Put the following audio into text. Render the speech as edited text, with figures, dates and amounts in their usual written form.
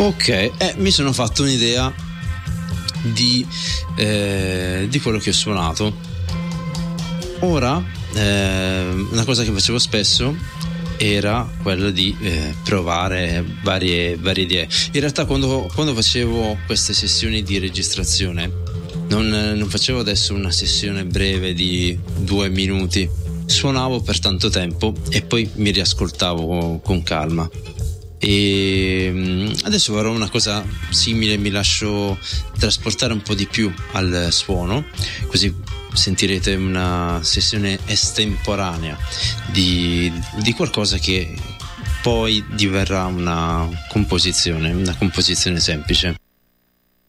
Ok, mi sono fatto un'idea di quello che ho suonato. Ora, una cosa che facevo spesso era quella di provare varie idee. In realtà quando facevo queste sessioni di registrazione non facevo adesso una sessione breve di 2 minuti, suonavo per tanto tempo e poi mi riascoltavo con calma. E adesso farò una cosa simile, mi lascio trasportare un po' di più al suono, così sentirete una sessione estemporanea di qualcosa che poi diverrà una composizione semplice.